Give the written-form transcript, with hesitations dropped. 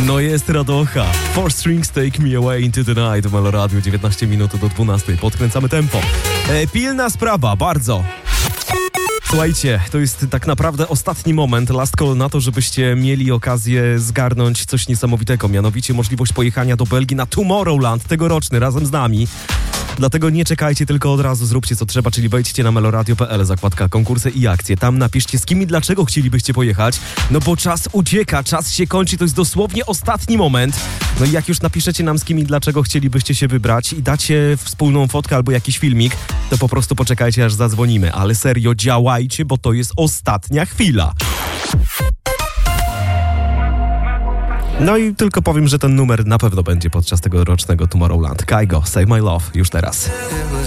No jest radocha. Four Strings Take Me Away Into the Night w Meloradiu, 19 minut do 12. Podkręcamy tempo. Pilna sprawa, bardzo. Słuchajcie, to jest tak naprawdę ostatni moment, last call na to, żebyście mieli okazję zgarnąć coś niesamowitego, mianowicie możliwość pojechania do Belgii na Tomorrowland tegoroczny razem z nami. Dlatego nie czekajcie, tylko od razu zróbcie co trzeba, czyli wejdźcie na meloradio.pl, zakładka konkursy i akcje. Tam napiszcie, z kim i dlaczego chcielibyście pojechać, no bo czas ucieka, czas się kończy, to jest dosłownie ostatni moment. No i jak już napiszecie nam, z kim i dlaczego chcielibyście się wybrać i dacie wspólną fotkę albo jakiś filmik, to po prostu poczekajcie, aż zadzwonimy. Ale serio, działajcie, bo to jest ostatnia chwila. No i tylko powiem, że ten numer na pewno będzie podczas tego rocznego Tomorrowland. Kygo, Save My Love, już teraz.